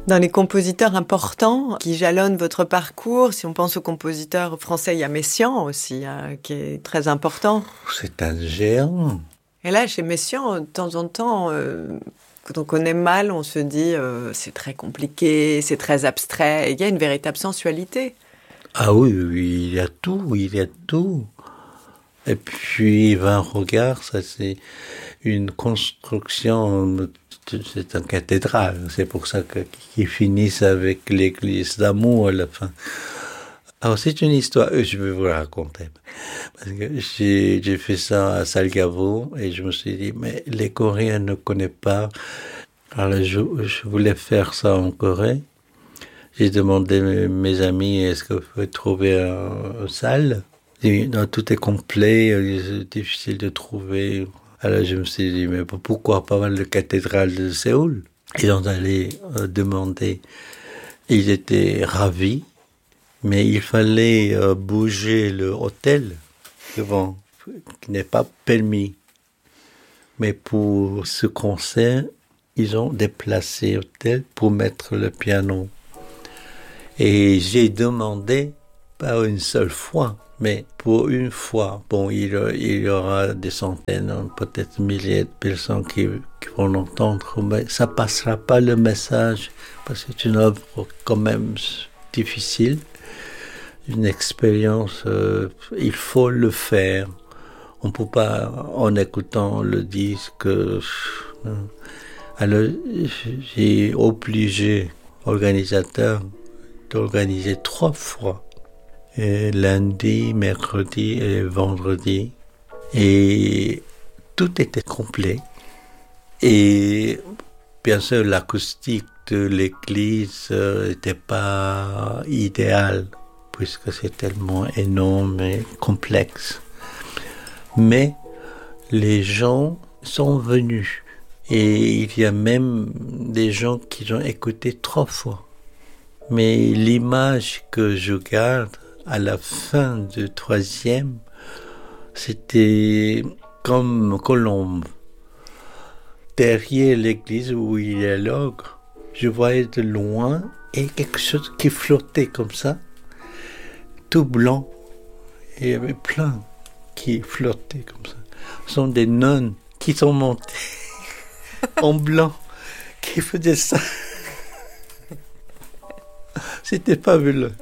Dans les compositeurs importants qui jalonnent votre parcours, si on pense aux compositeurs français, il y a Messiaen aussi, qui est très important. C'est un géant. Et là, chez Messiaen, de temps en temps, quand on connaît mal, on se dit c'est très compliqué, c'est très abstrait. Et il y a une véritable sensualité. Ah oui, oui, il y a tout, il y a tout. Et puis, 20 regards, ça c'est une construction, c'est une cathédrale. C'est pour ça qu'ils finissent avec l'église d'amour à la fin. Alors, c'est une histoire, je vais vous la raconter. Parce que j'ai fait ça à Salgavo et je me suis dit, mais les Coréens ne connaissent pas. Alors, je voulais faire ça en Corée. J'ai demandé à mes amis, est-ce que vous pouvez trouver une salle? Non, tout est complet, c'est difficile de trouver. Alors je me suis dit, mais pourquoi pas la cathédrale de Séoul? Ils ont allé demander. Ils étaient ravis, mais il fallait bouger le hôtel devant, qui n'est pas permis. Mais pour ce concert, ils ont déplacé l'hôtel pour mettre le piano. Et j'ai demandé, pas une seule fois, mais pour une fois, bon, il y aura des centaines, peut-être milliers de personnes qui vont l'entendre, mais ça passera pas le message, parce que c'est une œuvre quand même difficile, une expérience, il faut le faire. On peut pas, en écoutant le disque, alors j'ai obligé l'organisateur d'organiser 3 fois. Et lundi, mercredi et vendredi. Et tout était complet. Et bien sûr, l'acoustique de l'église n'était pas idéale, puisque c'est tellement énorme et complexe. Mais les gens sont venus. Et il y a même des gens qui ont écouté 3 fois. Mais l'image que je garde à la fin du 3e, c'était comme Colombe. Derrière l'église où il y a l'ogre, je voyais de loin et quelque chose qui flottait comme ça, tout blanc. Et il y avait plein qui flottaient comme ça. Ce sont des nonnes qui sont montées en blanc, qui faisaient ça. C'était fabuleux.